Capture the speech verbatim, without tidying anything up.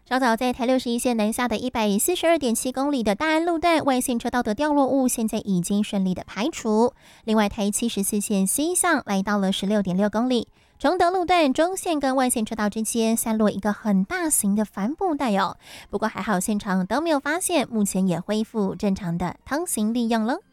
稍早在台六十一线南下的一百四十二点七公里的大安路段外线车道的掉落物，现在已经顺利的排除。另外，台七十四线西向来到了十六点六公里。崇德路段中线跟外线车道之间散落一个很大型的帆布袋哦，不过还好现场都没有发现，目前也恢复正常的通行利用了。